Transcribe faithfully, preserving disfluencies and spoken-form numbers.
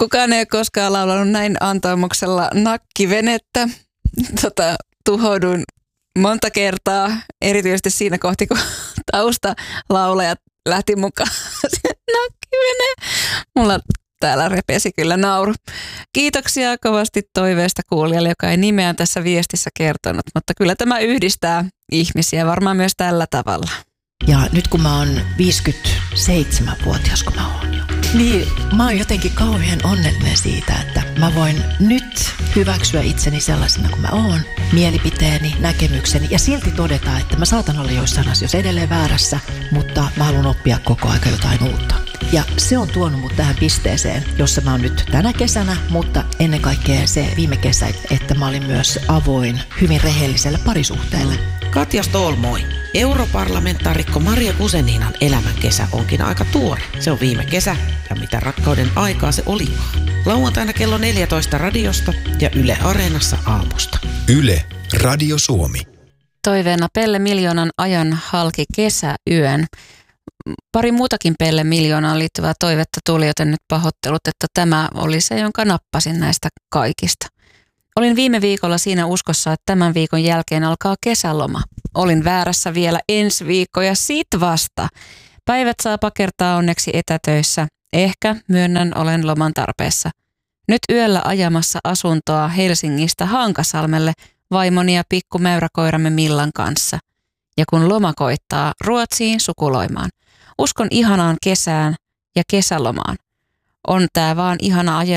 Kukaan ei ole koskaan laulanut näin antaumuksella nakkivenettä. Tota, tuhouduin monta kertaa, erityisesti siinä kohti, kun taustalaulajat lähti mukaan. Nakkivene. Mulla täällä repesi kyllä nauru. Kiitoksia kovasti toiveesta kuulijalle, joka ei nimeään tässä viestissä kertonut, mutta kyllä tämä yhdistää ihmisiä varmaan myös tällä tavalla. Ja nyt kun mä oon viisikymmentäseitsemänvuotias, kun mä oon jo, niin mä oon jotenkin kauhean onnellinen siitä, että mä voin nyt hyväksyä itseni sellaisena kuin mä oon, mielipiteeni, näkemykseni ja silti todeta, että mä saatan olla joissain asioissa edelleen väärässä, mutta mä haluan oppia koko aika jotain uutta. Ja se on tuonut mut tähän pisteeseen, jossa mä oon nyt tänä kesänä, mutta ennen kaikkea se viime kesä, että mä olin myös avoin hyvin rehelliselle parisuhteelle. Katja Stoll, moi. Europarlamentaarikko Maria Guzeninan elämän kesä onkin aika tuore. Se on viime kesä ja mitä rakkauden aikaa se olikaan. Lauantaina kello neljätoista radiosta ja Yle Areenassa aamusta. Yle, Radio Suomi. Toiveena Pelle Miljoonan ajan halki kesäyön. Pari muutakin Pelle Miljoonaan liittyvää toivetta tuli, joten nyt pahoittelut, että tämä oli se, jonka nappasin näistä kaikista. Olin viime viikolla siinä uskossa, että tämän viikon jälkeen alkaa kesäloma. Olin väärässä vielä ensi viikko ja sit vasta. Päivät saa pakertaa onneksi etätöissä. Ehkä myönnän olen loman tarpeessa. Nyt yöllä ajamassa asuntoa Helsingistä Hankasalmelle vaimoni ja pikkumäyräkoiramme Millan kanssa. Ja kun loma koittaa, Ruotsiin sukuloimaan. Uskon ihanaan kesään ja kesälomaan. On tää vaan ihana ajella